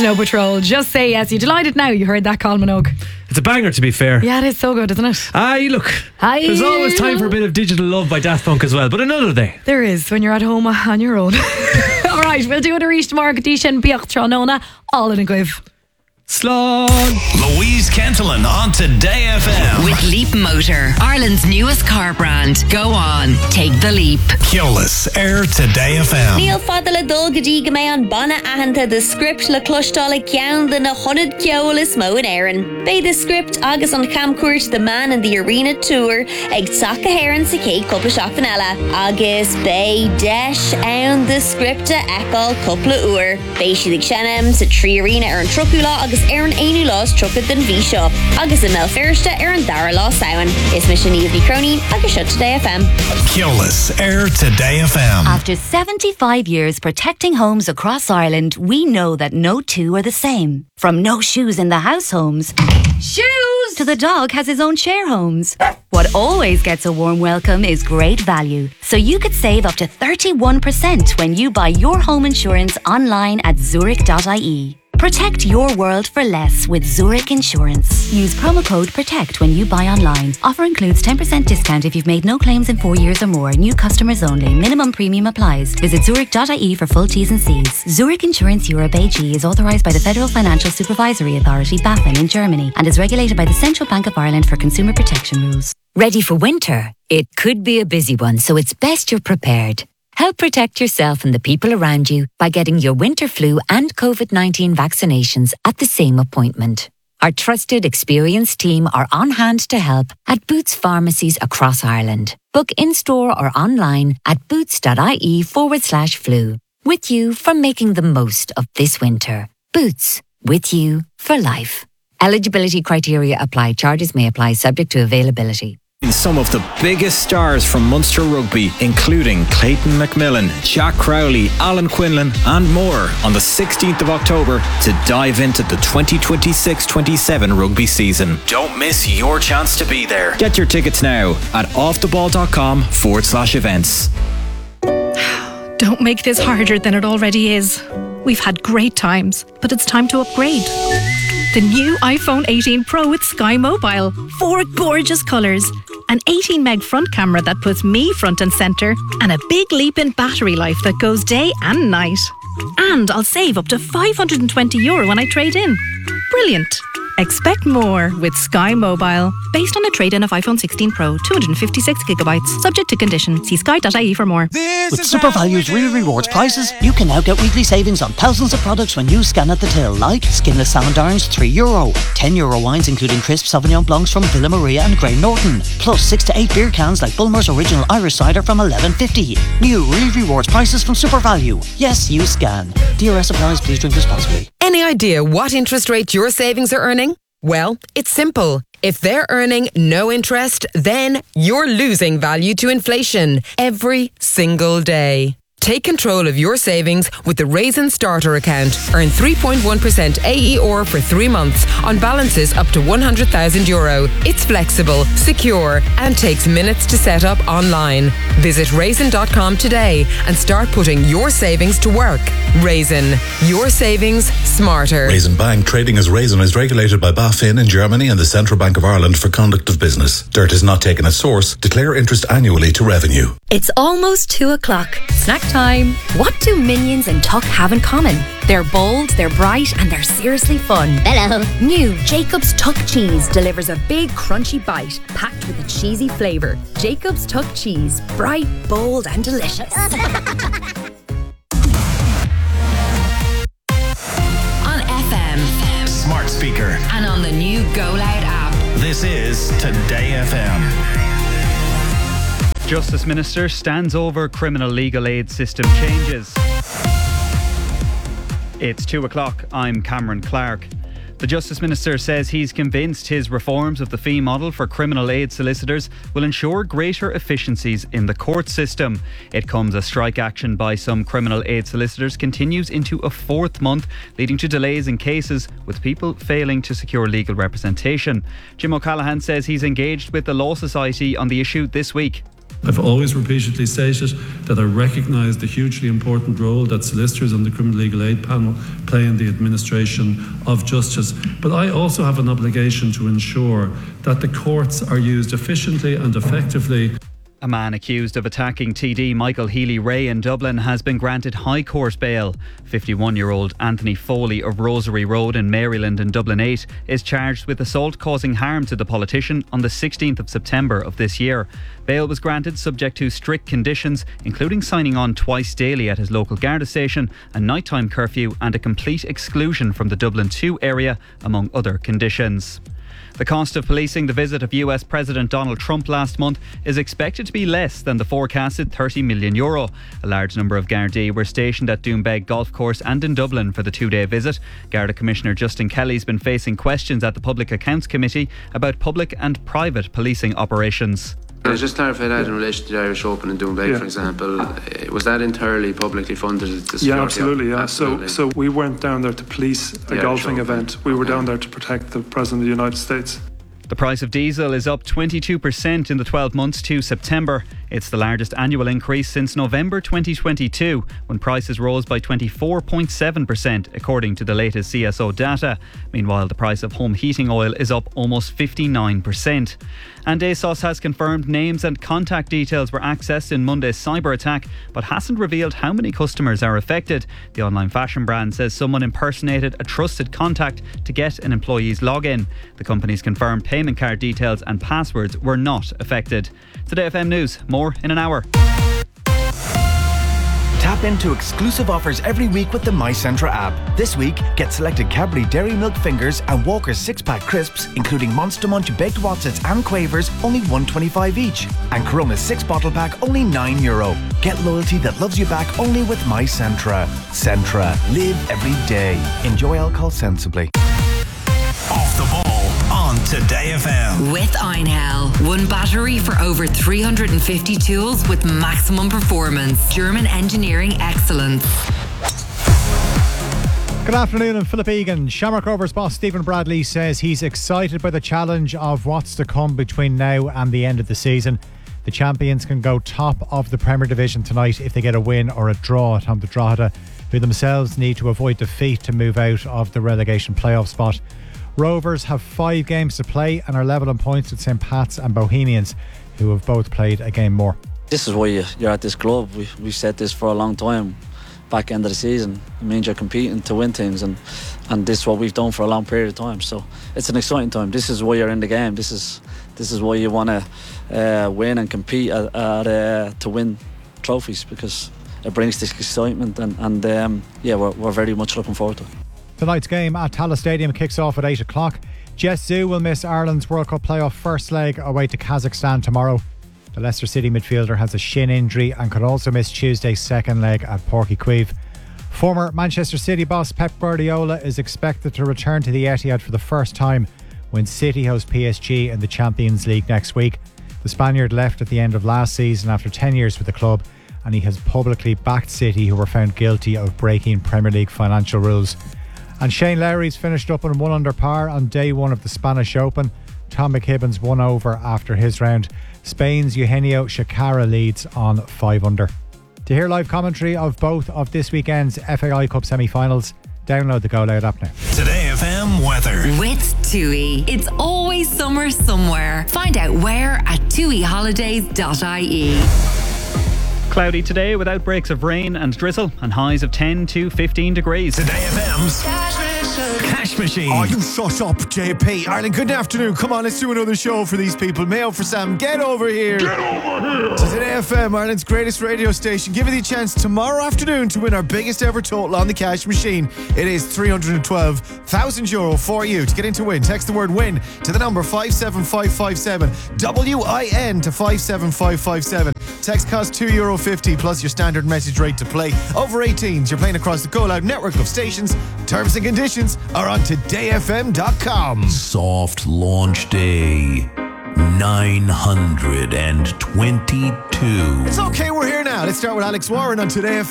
Snow Patrol, Just Say Yes. You delighted now you heard that, Colin Minogue? It's a banger, to be fair. Yeah, it is so good, isn't it? Look, there's always time for a bit of Digital Love by Daft Punk as well, but another day. There is, when you're at home on your own. Alright, we'll do it a reach tomorrow. Gadisha and Bioch Tronona, all in a give. Slán. Louise Kentelin on Today FM. With Leap Motor, Ireland's newest car brand. Go on, take the leap. Keolis, Air Today FM. Níl fada le dul go dtí go mé an bana ahananta the script le clostála ceann de na 100 ceolas mó in Éireann. Bei the script agus an camcuairt The Man in the Arena tour ag Saka Heron sa cé cúpla seachtain eile. Agus bei deis ann the script a eáil cúpla uair. Bei siad ag seanam sa trí arena ar an trocúla agus ar an aonú lás trocad den bhí seo. Agus a mel firsta ar an dara lá saoin. Is me sin Eve Crony agus seo Today FM. Keolis, Air Today FM. After 75 years protecting homes across Ireland, we know that no two are the same. From no shoes in the house homes, shoes, to the dog has his own share homes. What always gets a warm welcome is great value. So you could save up to 31% when you buy your home insurance online at zurich.ie. Protect your world for less with Zurich Insurance. Use promo code PROTECT when you buy online. Offer includes 10% discount if you've made no claims in 4 years or more. New customers only. Minimum premium applies. Visit zurich.ie for full T's and C's. Zurich Insurance Europe AG is authorised by the Federal Financial Supervisory Authority, BaFin, in Germany, and is regulated by the Central Bank of Ireland for consumer protection rules. Ready for winter? It could be a busy one, so it's best you're prepared. Help protect yourself and the people around you by getting your winter flu and COVID-19 vaccinations at the same appointment. Our trusted, experienced team are on hand to help at Boots pharmacies across Ireland. Book in-store or online at boots.ie/flu. With you for making the most of this winter. Boots, with you for life. Eligibility criteria apply. Charges may apply subject to availability. Some of the biggest stars from Munster Rugby, including Clayton McMillan, Jack Crowley, Alan Quinlan and more on the 16th of October to dive into the 2026-27 rugby season. Don't miss your chance to be there. Get your tickets now at offtheball.com/events. Don't make this harder than it already is. We've had great times, but it's time to upgrade. The new iPhone 18 Pro with Sky Mobile. 4 gorgeous colours. An 18 meg front camera that puts me front and centre. And a big leap in battery life that goes day and night. And I'll save up to €520 when I trade in. Brilliant. Expect more with Sky Mobile. Based on a trade-in of iPhone 16 Pro, 256GB. Subject to condition. See sky.ie for more. With SuperValue's Real Rewards prices, you can now get weekly savings on thousands of products when you scan at the till, like skinless salmon darns, €3, €10 wines including crisp Sauvignon Blancs from Villa Maria and Grey Norton, plus 6 to 8 beer cans like Bulmer's Original Irish Cider from $11.50. New Real Rewards prices from SuperValue. Yes, you scan. DRS applies. Please drink responsibly. Any idea what interest rate your savings are earning? Well, it's simple. If they're earning no interest, then you're losing value to inflation every single day. Take control of your savings with the Raisin Starter account. Earn 3.1% AER for 3 months on balances up to €100,000. It's flexible, secure, and takes minutes to set up online. Visit raisin.com today and start putting your savings to work. Raisin, your savings smarter. Raisin Bank, trading as Raisin, is regulated by BaFin in Germany and the Central Bank of Ireland for conduct of business. Dirt is not taken at source. Declare interest annually to revenue. It's almost 2 o'clock. Snack time. What do Minions and Tuck have in common? They're bold, they're bright, and they're seriously fun. Hello. New Jacob's Tuck Cheese delivers a big crunchy bite packed with a cheesy flavour. Jacob's Tuck Cheese. Bright, bold, and delicious. On FM. Smart speaker. And on the new Go Loud app. This is Today FM. Justice Minister stands over criminal legal aid system changes. It's 2 o'clock. I'm Cameron Clark. The Justice Minister says he's convinced his reforms of the fee model for criminal aid solicitors will ensure greater efficiencies in the court system. It comes as strike action by some criminal aid solicitors continues into a 4th month, leading to delays in cases with people failing to secure legal representation. Jim O'Callaghan says he's engaged with the Law Society on the issue this week. I've always repeatedly stated that I recognise the hugely important role that solicitors on the Criminal Legal Aid Panel play in the administration of justice, but I also have an obligation to ensure that the courts are used efficiently and effectively. A man accused of attacking TD Michael Healy-Rae in Dublin has been granted High Court bail. 51-year-old Anthony Foley of Rosary Road in Maryland and Dublin 8 is charged with assault causing harm to the politician on the 16th of September of this year. Bail was granted subject to strict conditions, including signing on twice daily at his local Garda station, a nighttime curfew and a complete exclusion from the Dublin 2 area, among other conditions. The cost of policing the visit of US President Donald Trump last month is expected to be less than the forecasted €30 million. A large number of Gardaí were stationed at Doombeg Golf Course and in Dublin for the two-day visit. Garda Commissioner Justin Kelly's been facing questions at the Public Accounts Committee about public and private policing operations. I'll just clarify that in relation to the Irish Open in Doombeg, for example. Was that entirely publicly funded? Yeah, absolutely. Yeah. So we weren't down there to police a golfing event. We were down there to protect the President of the United States. The price of diesel is up 22% in the 12 months to September. It's the largest annual increase since November 2022, when prices rose by 24.7%, according to the latest CSO data. Meanwhile, the price of home heating oil is up almost 59%. And ASOS has confirmed names and contact details were accessed in Monday's cyber attack, but hasn't revealed how many customers are affected. The online fashion brand says someone impersonated a trusted contact to get an employee's login. The company's confirmed payment card details and passwords were not affected. Today FM News, more in an hour. Tap into exclusive offers every week with the MyCentra app. This week, get selected Cadbury Dairy Milk Fingers and Walker's 6-pack crisps, including Monster Munch Baked Wotsits and Quavers, only $1.25 each. And Corona's 6-bottle pack, only €9. Get loyalty that loves you back only with MyCentra. Centra. Live every day. Enjoy alcohol sensibly. Off the ball on Today FM. With Einhell. One battery for over 350 tools with maximum performance. German engineering excellence. Good afternoon, I'm Philip Egan. Shamrock Rovers boss Stephen Bradley says he's excited by the challenge of what's to come between now and the end of the season. The champions can go top of the Premier Division tonight if they get a win or a draw at home to Drogheda, who themselves need to avoid defeat to move out of the relegation playoff spot. Rovers have 5 games to play and are level on points with St Pat's and Bohemians, who have both played a game more. This is why you're at this club. We've said this for a long time. Back end of the season, it means you're competing to win things, and this is what we've done for a long period of time. So it's an exciting time. This is why you're in the game. This is why you want to win and compete to win trophies, because it brings this excitement, and we're very much looking forward to it. Tonight's game at Tallaght Stadium kicks off at 8 o'clock. Jess Zhu will miss Ireland's World Cup playoff first leg away to Kazakhstan tomorrow. The Leicester City midfielder has a shin injury and could also miss Tuesday's second leg at Páirc Uí Chaoimh. Former Manchester City boss Pep Guardiola is expected to return to the Etihad for the first time when City host PSG in the Champions League next week. The Spaniard left at the end of last season after 10 years with the club, and he has publicly backed City, who were found guilty of breaking Premier League financial rules. And Shane Lowry's finished up on 1 under par on day 1 of the Spanish Open. Tom McKibben's 1 over after his round. Spain's Eugenio Chacarra leads on 5 under. To hear live commentary of both of this weekend's FAI Cup semi-finals, download the Go Loud app now. Today FM weather. With TUI. It's always summer somewhere. Find out where at tuiholidays.ie. Cloudy today with outbreaks of rain and drizzle and highs of 10 to 15 degrees. Today FM's Cash Machine. Oh, you shut up, JP. Ireland, good afternoon. Come on, let's do another show for these people. Mayo for Sam, get over here. Get over here. To Today FM, Ireland's greatest radio station, giving you a chance tomorrow afternoon to win our biggest ever total on the Cash Machine. It is €312,000 for you. To get in to win, text the word WIN to the number 57557, WIN to 57557. Text costs €2.50 plus your standard message rate to play. Over 18s, you're playing across the Go Loud network of stations. Terms and conditions are on todayfm.com. Soft launch day 922. It's okay, we're here now. Let's start with Alex Warren on Today FM.